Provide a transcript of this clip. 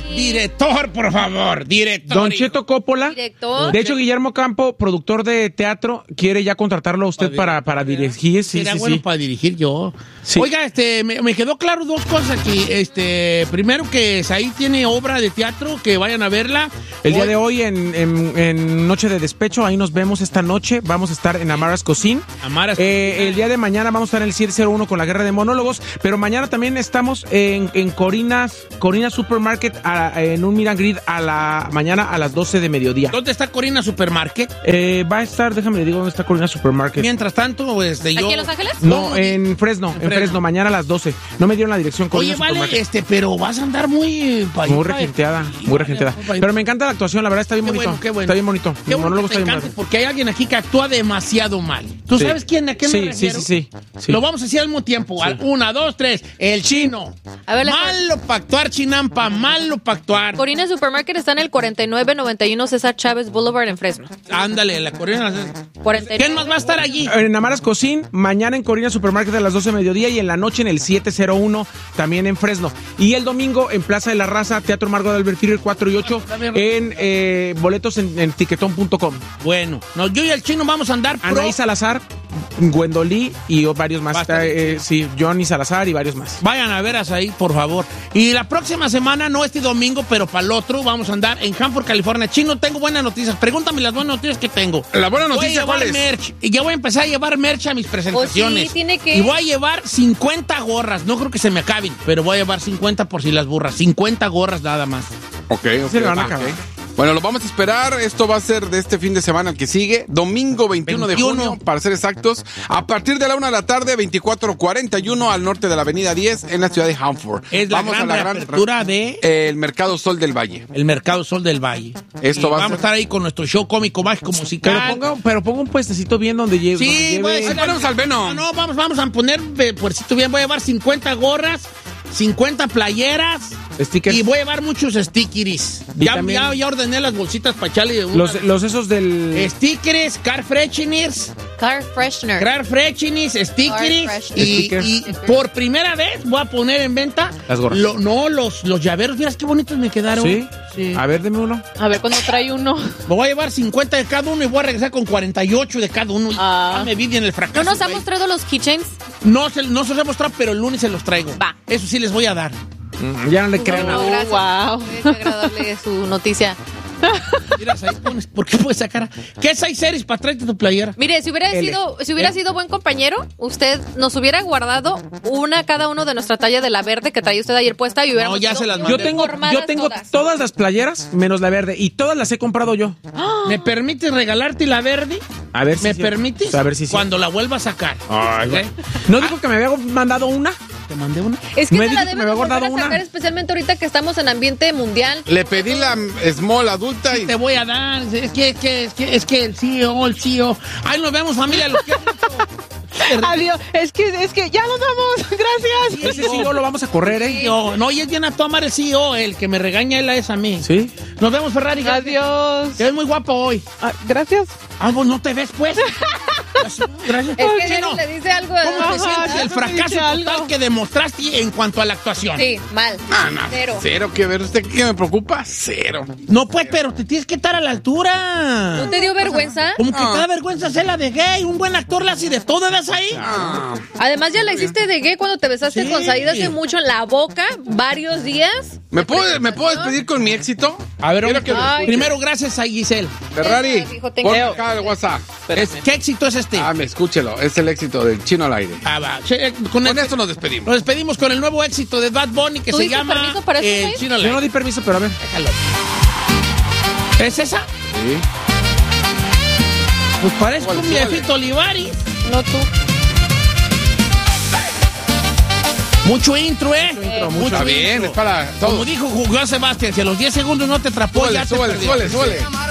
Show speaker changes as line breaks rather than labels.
Director, por favor, director.
Don Cheto Coppola.
Director.
De hecho, Guillermo Campo, productor de teatro, quiere ya contratarlo a usted para dirigir. Sí,
Sería
sí,
bueno
sí.
para dirigir yo.
Sí.
Oiga, me quedó claro dos cosas aquí. Primero que Said tiene obra de teatro, que vayan a verla.
El día de hoy en Noche de Despecho, ahí nos vemos esta noche. Vamos a estar en Amara's Cuisine. El día de mañana vamos a estar en el 701 con la Guerra de Monólogos, pero mañana también estamos en Corina Supermarket en un meet and greet mañana a las 12 de mediodía.
¿Dónde está Corina Supermarket?
Va a estar, déjame le digo dónde está Corina Supermarket.
Mientras tanto, yo...
¿Aquí en Los Ángeles?
No, en Fresno, mañana a las 12. No me dieron la dirección.
Oye, vale, pero vas a andar muy
regenteada, muy regenteada. Pero me encanta la actuación, la verdad está bien bonito.
Qué bueno.
Está bien bonito.
Qué bueno que te encanta, porque hay alguien aquí que actúa demasiado mal. ¿Tú sabes quién? ¿A qué me refiero?
Sí.
Lo vamos a decir al mismo tiempo. Sí. 1, 2, 3. El chino.
A ver,
malo para actuar, Chinampa. Malo para actuar.
Corina Supermarket está en el 4991 César Chávez Boulevard en Fresno.
Ándale, la Corina.
49.
¿Quién más va a estar allí?
En Amara's Cuisine, mañana en Corina Supermarket a las 12 de mediodía y en la noche en el 701 también en Fresno. Y el domingo en Plaza de la Raza, Teatro Margot de Albert Theater 4 y 8 en boletos en tiquetón.com.
Bueno, yo y el chino vamos a andar
Anaí Salazar, Gwendolí y varios más. Johnny Salazar y varios más.
Vayan a veras ahí, por favor. Y la próxima semana, no este domingo, pero para el otro, vamos a andar en Hanford, California. Chino, tengo buenas noticias. Pregúntame las buenas noticias que tengo.
La buena noticia, ¿cuál es?
Merch. Y ya voy a empezar a llevar merch a mis presentaciones.
Sí, tiene que...
Y voy a llevar 50 gorras. No creo que se me acaben, pero voy a llevar 50 por si las burras. 50 gorras nada más.
Ok.
Se le van a acabar.
Bueno, lo vamos a esperar. Esto va a ser de este fin de semana el que sigue. Domingo 21 de junio, para ser exactos. A partir de la 1 de la tarde, 2441 al norte de la avenida 10 en la ciudad de Hanford.
Es la gran reapertura de...
el Mercado Sol del Valle.
El Mercado Sol del Valle. Vamos a estar ahí con nuestro show cómico, mágico, musical.
Pero ponga un puestecito bien donde lleve.
Sí,
ponemos al Venom.
No, vamos a poner puestecito bien. Voy a llevar 50 gorras, 50 playeras.
Stickers.
Y voy a llevar muchos stickers. Ya ordené las bolsitas para echarle.
Los esos del...
Stickers, car fresheners.
Car fresheners,
stickers. Y por primera vez voy a poner en venta...
Las gorras.
Los llaveros. Miras qué bonitos me quedaron.
¿Sí? A ver, deme uno.
A ver, cuando trae uno.
Me voy a llevar 50 de cada uno y voy a regresar con 48 de cada uno. Ya me vi en el fracaso.
¿No nos ha mostrado los keychains?
No se los he mostrado, pero el lunes se los traigo.
Va.
Eso sí les voy a dar.
Ya no le creo nada.
Gracias. Wow. Es agradable su noticia.
Mira, ¿por qué puedes sacar? ¿Qué es 6 series para traerte tu playera?
Mire, si hubiera sido buen compañero, usted nos hubiera guardado cada uno de nuestra talla de la verde que traía usted ayer puesta y hubiéramos...
No, ya se las mandé.
Yo tengo todas las playeras menos la verde y todas las he comprado yo.
¿Me permites regalarte la verde?
A ver si
¿Me permites?
A ver si
Cuando la vuelva a sacar.
Ay, ¿okay? ¿No dijo que me había mandado una?
¿Te mandé una?
Es que
me
no la
dijo que me
deben
había
volver a
guardado
sacar,
una.
especialmente ahorita que estamos en ambiente mundial.
Le pedí la small adulta y...
Te voy a dar. Es que el CEO. Ahí nos vemos, familia. Los quiero mucho.
Adiós. Es que ya nos vamos. Gracias.
Ese CEO lo vamos a correr, ¿eh?
No, y es bien a tomar el CEO. El que me regaña él es a mí.
¿Sí?
Nos vemos, Ferrari.
Adiós.
Te ves muy guapo hoy.
Gracias.
Vos no te ves, pues. Gracias.
Es que Chino, le dice algo.
¿Cómo te sientes el fracaso total que demostraste en cuanto a la actuación?
Sí, mal.
Cero que ver. ¿Usted qué me preocupa? Cero.
No, pues, pero te tienes que estar a la altura.
¿No te dio vergüenza?
Como que te da vergüenza hacer la de gay. Un buen actor la hace de todo, ¿ves ahí?
Además, ya la hiciste de gay cuando te besaste con Said hace mucho en la boca, varios días.
¿Me puedo despedir con mi éxito?
A ver, primero, gracias a Giselle.
Ferrari, ponme acá el WhatsApp.
¿Qué éxito es este?
Escúchelo. Es el éxito del Chino al aire.
Va.
Con esto nos despedimos.
Nos despedimos con el nuevo éxito de Bad Bunny que se llama
permiso para
El Chino al aire.
Yo no di permiso, pero a ver.
Déjalo. ¿Es esa?
Sí.
Pues parece un viejito Olivares.
No tú.
Mucho intro, ¿eh?
Mucho Está bien, es para todos.
Como dijo Juan Sebastián, si a los 10 segundos no te atrapó, ya te perdió.
Suele.